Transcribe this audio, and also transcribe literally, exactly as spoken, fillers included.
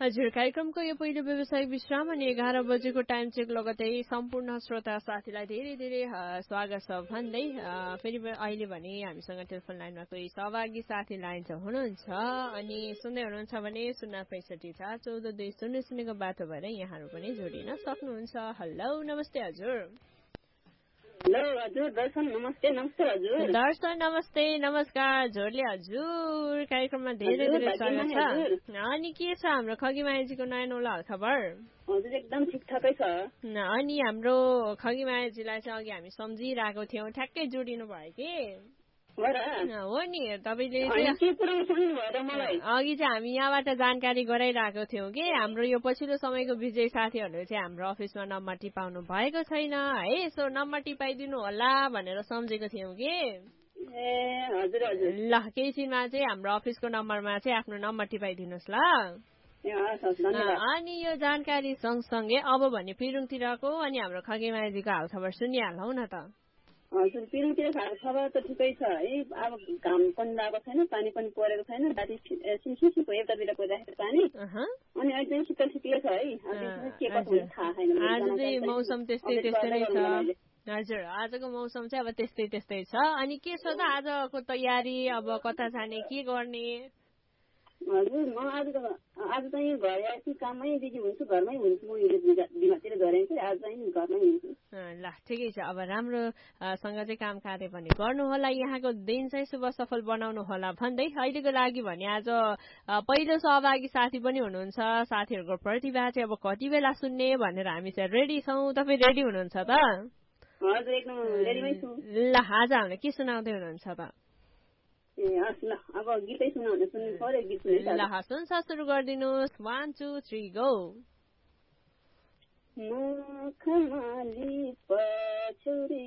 हजुर कार्यक्रमको यो पहिलो व्यवसायिक विश्राम अनि एघार बजेको टाइम चेक लगतै सम्पूर्ण श्रोता साथीलाई धेरै धेरै स्वागत छ भन्दै फेरि अहिले भने हामीसँग टेलिफोन लाइनमा कोही सहभागी साथी लाइन चाहिँ हुनुहुन्छ अनि सुन्दै हुनुहुन्छ भने शून्य पैँसठी चार चौध दुई शून्य शून्यको बाटो भएर यहाँहरू पनि जोडिन सक्नुहुन्छ। हेलो नमस्ते हजुर। हेलो हजुर दर्शन नमस्ते। नमस्ते हजुर दर्शन नमस्ते नमस्कार झोरले हजुर कार्यक्रममा धेरै धेरै स्वागत छ। अनि के छ हाम्रो खगी मायाजीको नयाँ नौलो खबर? हजुर एकदम ठिकठाकै छ। अनि हाम्रो खगी मायाजीलाई चाहिँ अघि हामी सम्झिरहेको थियौँ, ठ्याक्कै जोडिनु भयो कि हो नि तपाईँले अघि चाहिँ हामी यहाँबाट जानकारी गराइरहेको थियौँ कि हाम्रो यो पछिल्लो समयको विजय साथीहरूले चाहिँ हाम्रो अफिसमा नम्बर टिपाउनु भएको छैन है, सो नम्बर टिपाइदिनु होला भनेर सम्झेको थियौँ कि ल केही छिनमा चाहिँ हाम्रो अफिसको नम्बरमा चाहिँ आफ्नो नम्बर टिपाइदिनुहोस् ल। अनि यो जानकारी सँगसँगै अब भने पिरुङतिरको अनि हाम्रो खगे मायाजीको हालखबर सुनिहालौँ न त। हजुर पिरुङतिर खबर त ठिकै छ है, अब घाम पनि लागेको छैन, पानी पनि परेको छैन, राति सिमसिमको एउटातिर परिरहेको पानी अनि अहिले चाहिँ शीतल शीतलै छ है। आज चाहिँ मौसम त्यस्तै त्यस्तै नै छ। हजुर आजको मौसम चाहिँ अब त्यस्तै त्यस्तै छ। अनि के छ त आजको तयारी, अब कता जाने के गर्ने? हजुर म आज आज चाहिँ घर आएपछि काममै बिजी हुन्छु, घरमै हुन्छु। म बिमातिर गएँ कि आज चाहिँ घरमै हुन्छु। ल ठिकै छ, अब राम्रोसँग चाहिँ काम कार्य पनि गर्नु होला, यहाँको दिन चाहिँ शुभ सफल बनाउनु होला भन्दै अहिलेको लागि भने आज पहिलो सहभागी साथी पनि हुनुहुन्छ। साथीहरूको प्रतिभा चाहिँ अब कति बेला सुन्ने भनेर हामी चाहिँ रेडी छौँ। तपाईँ रेडी हुनुहुन्छ त? हजुर एकदम रेडीमै छु। ल आज हामीले के सुनाउँदै हुनुहुन्छ त? ए हस् ल अब गीतै सुनाउनु सुन्नु पर्यो गीत सुन्नु। ल सुन्छ सुरु गरिदिनुहोस्। One two three go. मखमली पछौरी